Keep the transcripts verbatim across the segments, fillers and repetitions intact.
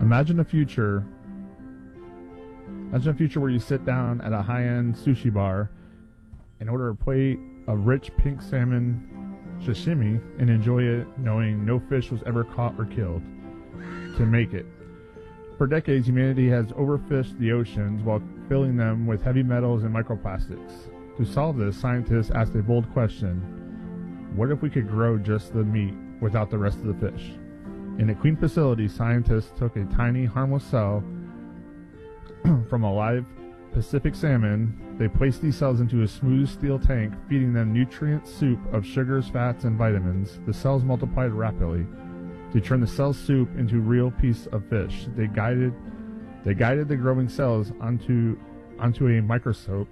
Imagine a future Imagine a future where you sit down at a high-end sushi bar and order a plate of rich pink salmon sashimi and enjoy it knowing no fish was ever caught or killed to make it. For decades, humanity has overfished the oceans while filling them with heavy metals and microplastics. To solve this, scientists asked a bold question: what if we could grow just the meat without the rest of the fish? In a clean facility, scientists took a tiny, harmless cell from a live Pacific salmon. They placed these cells into a smooth steel tank, feeding them nutrient soup of sugars, fats, and vitamins. The cells multiplied rapidly. To turn the cell soup into a real piece of fish, they guided they guided the growing cells onto onto a microscope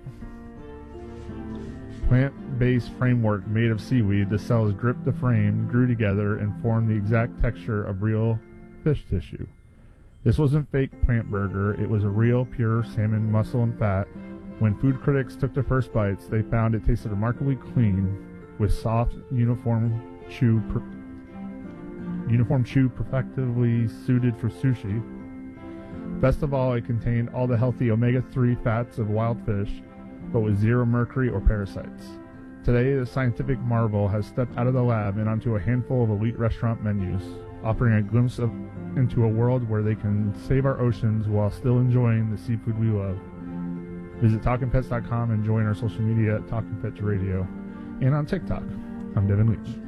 plant-based framework made of seaweed. The cells gripped the frame, grew together, and formed the exact texture of real fish tissue. This wasn't fake plant burger, it was a real, pure salmon muscle and fat. When food critics took their first bites, they found it tasted remarkably clean, with soft, uniform chew, per- uniform chew perfectly suited for sushi. Best of all, it contained all the healthy omega three fats of wild fish, but with zero mercury or parasites. Today, the scientific marvel has stepped out of the lab and onto a handful of elite restaurant menus, offering a glimpse of into a world where they can save our oceans while still enjoying the seafood we love. Visit talking pets dot com and join our social media at Talking Pets Radio and on TikTok. I'm Devin Leach.